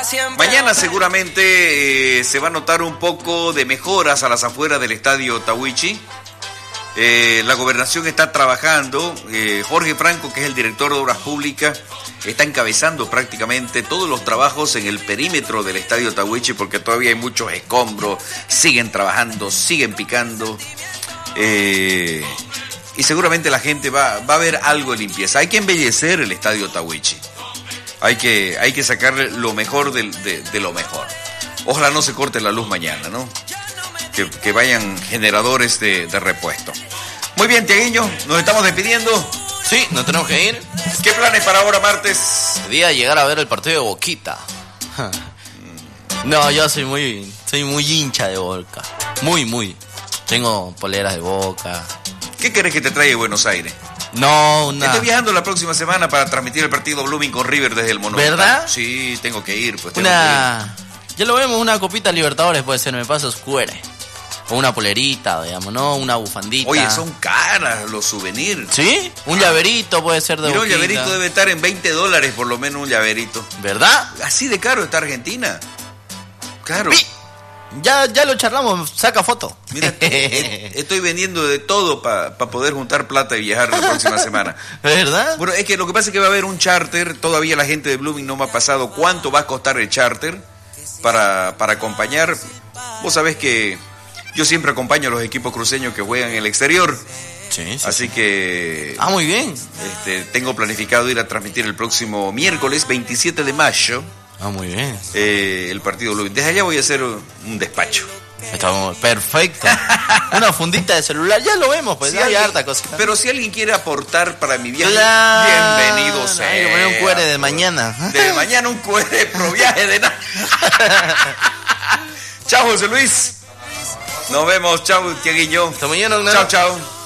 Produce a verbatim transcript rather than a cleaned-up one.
Mañana seguramente eh, se va a notar un poco de mejoras a las afueras del estadio Tahuichi. Eh, la gobernación está trabajando. eh, Jorge Franco, que es el director de Obras Públicas, está encabezando prácticamente todos los trabajos en el perímetro del estadio Tahuichi, porque todavía hay muchos escombros, siguen trabajando, siguen picando, eh, y seguramente la gente va, va a ver algo de limpieza. Hay que embellecer el estadio Tahuichi, hay que, hay que sacarle lo mejor de, de, de lo mejor. Ojalá no se corte la luz mañana, ¿no? Que, que vayan generadores de, de repuesto. Muy bien, Tiaguiño, nos estamos despidiendo. Sí, nos tenemos que ir. ¿Qué planes para ahora martes? Día llegar a ver el partido de Boquita. No, yo soy muy, soy muy hincha de Boca. Muy, muy. Tengo poleras de Boca. ¿Qué querés que te traiga de Buenos Aires? No, una... Estoy viajando la próxima semana para transmitir el partido Blooming con River desde el Monumental. ¿Verdad? Sí, tengo que ir, pues tengo Una... Ya lo vemos, una copita Libertadores puede ser, me paso oscura. O una polerita, digamos, ¿no? Una bufandita. Oye, son caras los souvenirs. ¿Sí? Un llaverito puede ser de Mira, un Boquita. llaverito debe estar en veinte dólares por lo menos un llaverito. ¿Verdad? Así de caro está Argentina. Claro. ¡Pi! Ya, ya lo charlamos, saca foto. Mira, estoy vendiendo de todo para pa poder juntar plata y viajar la próxima semana. ¿Verdad? Bueno, es que lo que pasa es que va a haber un charter. Todavía la gente de Blooming no me ha pasado cuánto va a costar el charter para, para acompañar. Vos sabés que yo siempre acompaño a los equipos cruceños que juegan en el exterior. Sí, sí. Así que... Ah, muy bien. Este, tengo planificado ir a transmitir el próximo miércoles veintisiete de mayo. Ah, muy bien. Eh, el partido Blooming. Desde allá voy a hacer un despacho. Estamos perfecto. Una fundita de celular, ya lo vemos, pues Si ya hay alguien- harta cosita. Pero si alguien quiere aportar para mi viaje, Claro. bienvenido sea. Hay que poner un Q R de mañana. De mañana un Q R pro viaje de nada. Chao, José Luis. Nos vemos. Chao, Tiaguillo. Hasta mañana, Hernán. Chao, chao.